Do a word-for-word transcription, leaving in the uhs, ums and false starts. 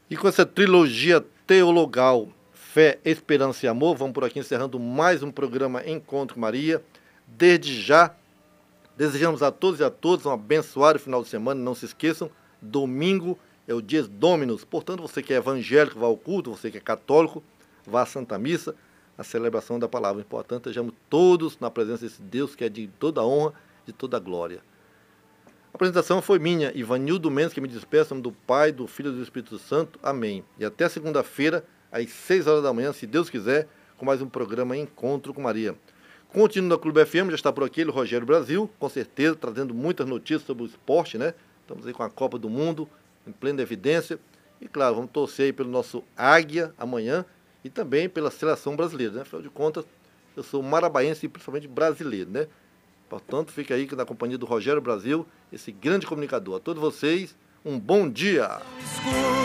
E com essa trilogia teologal, Fé, Esperança e Amor, vamos por aqui encerrando mais um programa Encontro Maria. Desde já, desejamos a todos e a todas um abençoado final de semana. Não se esqueçam, domingo é o Dies Dominus. Portanto, você que é evangélico, vá ao culto. Você que é católico, vá à Santa Missa, a celebração da palavra. Importante, estejamos todos na presença desse Deus que é de toda honra, de toda glória. A apresentação foi minha, Ivanildo Mendes, que me despeço, em nome do Pai, do Filho e do Espírito Santo. Amém. E até segunda-feira, às seis horas da manhã, se Deus quiser, com mais um programa Encontro com Maria. Continuo da Clube F M, já está por aqui, o Rogério Brasil, com certeza, trazendo muitas notícias sobre o esporte, né? Estamos aí com a Copa do Mundo, em plena evidência. E, claro, vamos torcer aí pelo nosso Águia amanhã e também pela seleção brasileira, né? Afinal de contas, eu sou marabaense e principalmente brasileiro, né? Portanto, fica aí na companhia do Rogério Brasil, esse grande comunicador. A todos vocês, um bom dia!